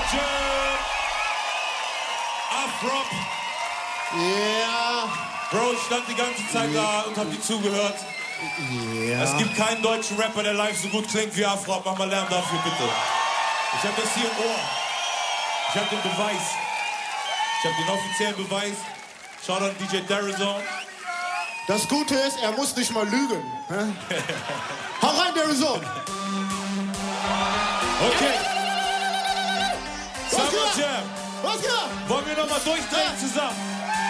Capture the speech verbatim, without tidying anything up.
Jam. Afrop. Ja. Bro, ich stand die ganze Zeit da und hab dir zugehört. Ja. Es gibt keinen deutschen Rapper, der live so gut klingt wie Afrop. Mach mal Lärm dafür, bitte. Ich hab das hier im Ohr. Ich hab den Beweis. Ich hab den offiziellen Beweis. Schaut an D J Darizone. Das Gute ist, er muss nicht mal lügen. Hau rein, Darizone. Okay. Was Summer geht? Jam. Was geht? Wollen wir nochmal durchdrehen zusammen?